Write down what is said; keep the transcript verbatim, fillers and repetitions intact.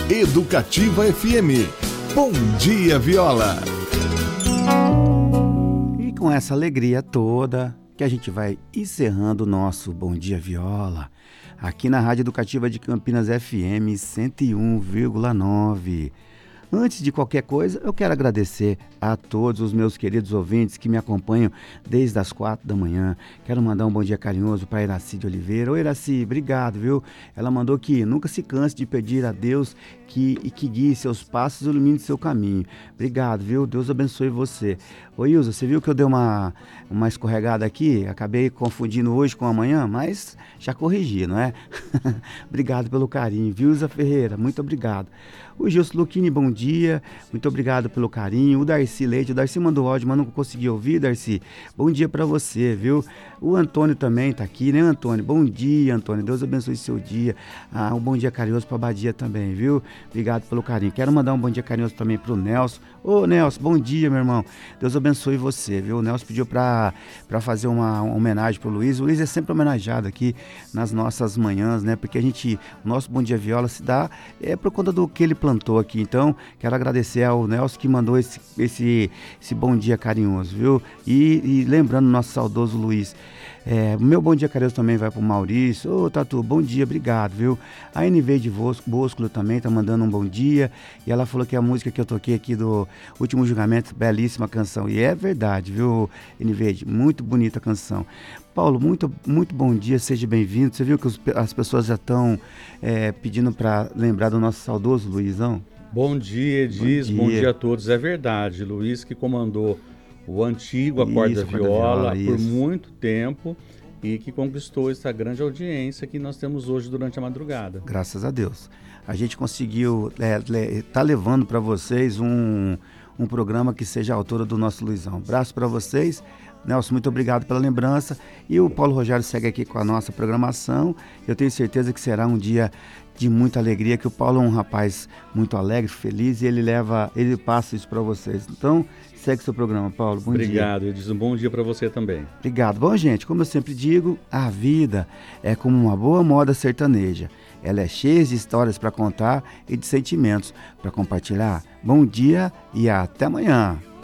Educativa F M. Bom dia, Viola. E com essa alegria toda que a gente vai encerrando o nosso Bom Dia Viola aqui na Rádio Educativa de Campinas F M cento e um vírgula nove. Antes de qualquer coisa, eu quero agradecer a todos os meus queridos ouvintes que me acompanham desde as quatro da manhã. Quero mandar um bom dia carinhoso para a Iraci de Oliveira. Oi, Iraci, obrigado, viu? Ela mandou que nunca se canse de pedir a Deus que, e que guie seus passos e ilumine seu caminho. Obrigado, viu? Deus abençoe você. Ô, Ilza, você viu que eu dei uma, uma escorregada aqui? Acabei confundindo hoje com amanhã, mas já corrigi, não é? Obrigado pelo carinho, viu, Ilza Ferreira? Muito obrigado. O Gilson Luquini, bom dia, muito obrigado pelo carinho. O Darcy Leite, o Darcy mandou áudio, mas não consegui ouvir, Darcy. Bom dia pra você, viu? O Antônio também tá aqui, né, Antônio? Bom dia, Antônio, Deus abençoe seu dia. Ah, um bom dia carinhoso pra Badia também, viu? Obrigado pelo carinho. Quero mandar um bom dia carinhoso também pro Nelson. Ô, Nelson, bom dia, meu irmão. Deus abençoe você, viu? O Nelson pediu pra, pra fazer uma, uma homenagem pro Luiz. O Luiz é sempre homenageado aqui nas nossas manhãs, né? Porque a gente, o nosso Bom Dia Viola se dá é por conta do que ele plantou aqui. Então, quero agradecer ao Nelson que mandou esse, esse, esse bom dia carinhoso, viu? E, e lembrando o nosso saudoso Luiz. É, meu bom dia carinhoso também vai pro Maurício. Ô, Tatu, bom dia, obrigado, viu? A N V de Bosco também tá mandando um bom dia. E ela falou que a música que eu toquei aqui do Último Julgamento, belíssima canção. E é verdade, viu, N V? Muito bonita a canção. Paulo, muito, muito bom dia, seja bem-vindo. Você viu que os, as pessoas já estão é, pedindo para lembrar do nosso saudoso Luizão? Bom dia, Edis, bom dia. bom dia a todos. É verdade, Luiz que comandou o antigo Acorde da Viola, Viola por muito tempo e que conquistou essa grande audiência que nós temos hoje durante a madrugada. Graças a Deus. A gente conseguiu é, le, tá levando para vocês um, um programa que seja a altura do nosso Luizão. Abraço para vocês. Nelson, muito obrigado pela lembrança. E o Paulo Rogério segue aqui com a nossa programação. Eu tenho certeza que será um dia de muita alegria, que o Paulo é um rapaz muito alegre, feliz, e ele leva, ele passa isso para vocês. Então, segue seu programa, Paulo. Bom Obrigado, dia. Obrigado, eu disse um bom dia para você também. Obrigado. Bom, gente, como eu sempre digo, a vida é como uma boa moda sertaneja. Ela é cheia de histórias para contar e de sentimentos para compartilhar. Bom dia e até amanhã.